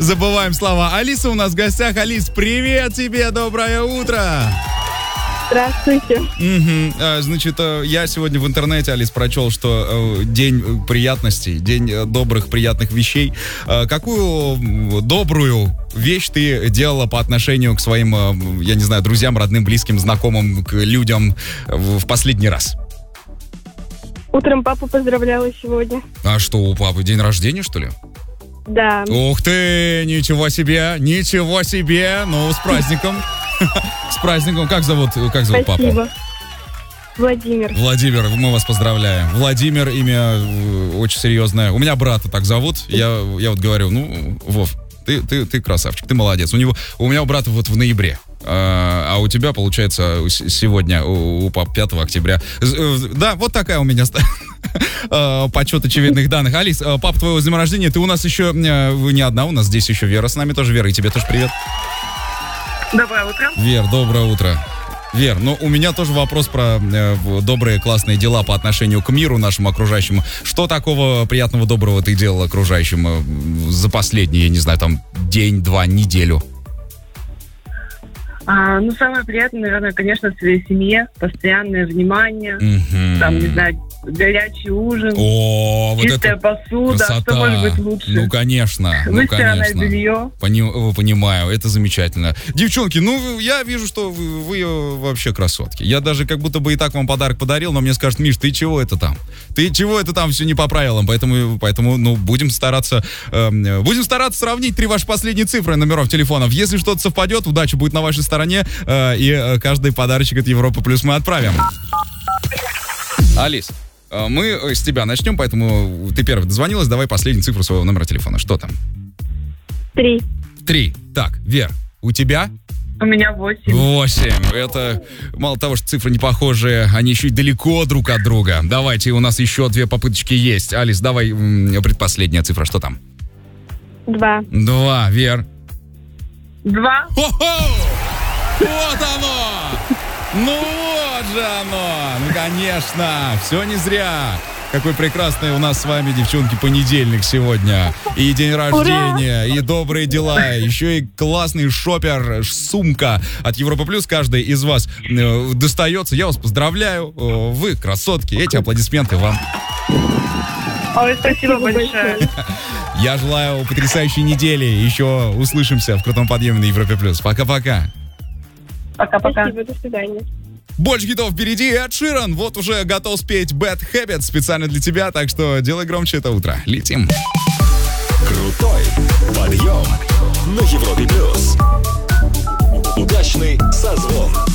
забываем слова. Алиса у нас в гостях. Алис, привет тебе, доброе утро. Здравствуйте. Значит, я сегодня в интернете, Алис, прочел, что день приятностей, день добрых, приятных вещей. Какую добрую вещь ты делала по отношению к своим, я не знаю, друзьям, родным, близким, знакомым, к людям в последний раз? Утром папу поздравляла сегодня. А что, у папы день рождения, что ли? Да. Ух ты, ничего себе, ничего себе. Ну, с праздником. С праздником. Как зовут папу? Спасибо. Владимир. Владимир, мы вас поздравляем. Владимир, имя очень серьезное. У меня брата так зовут. Я вот говорю, ну, Вов, ты красавчик, ты молодец. У меня у брата вот в ноябре. А у тебя, получается, сегодня, у пап 5 октября. Да, вот такая у меня подсчет очевидных данных. Алис, пап твоего дня рождения, ты у нас еще не одна, у нас здесь еще Вера с нами тоже. Вера, и тебе тоже привет. Доброе утро. Вер, доброе утро. Вер, ну у меня тоже вопрос про добрые, классные дела по отношению к миру нашему окружающему. Что такого приятного, доброго ты делал окружающим за последний, я не знаю, там, день, 2, неделю? Ну, самое приятное, наверное, конечно, в своей семье. Постоянное внимание. Там, не знаю, горячий ужин. О, вот чистая это посуда. красота. Что может быть лучше? Ну, конечно. Выстиранное белье. Понимаю, это замечательно. Девчонки, ну, я вижу, что вы вообще красотки. Я даже как будто бы и так вам подарок подарил, но мне скажут: Миш, ты чего это там? Ты чего это там все не по правилам? Поэтому ну, будем стараться сравнить 3 ваши последние цифры номеров телефонов. Если что-то совпадет, удача будет на вашей стороне, и каждый подарочек от Европы Плюс мы отправим. Алис, мы с тебя начнем, поэтому ты первый дозвонилась. Давай последнюю цифру своего номера телефона. Что там? 3. 3. Так, Вер, у тебя? У меня 8. 8. Это мало того, что цифры не похожие, они еще и далеко друг от друга. Давайте, у нас еще 2 попыточки есть. Алис, давай предпоследняя цифра. Что там? 2. 2. Вер? 2. Хо-хо! Вот оно! Ну вот же оно! Ну, конечно! Все не зря! Какой прекрасный у нас с вами, девчонки, понедельник сегодня. И день рождения, и добрые дела, еще и классный шопер, сумка от Европа Плюс. Каждый из вас достается. Я вас поздравляю. Вы красотки. Эти аплодисменты вам. Ой, спасибо большое. Я желаю потрясающей недели. Еще услышимся в крутом подъеме на Европе Плюс. Пока-пока. Пока-пока. Спасибо, до свидания. Больше хитов впереди. Эд Ширан вот уже готов спеть Bad Habits специально для тебя, так что делай громче это утро. Летим. Крутой подъем на Европе Плюс. Удачный созвон.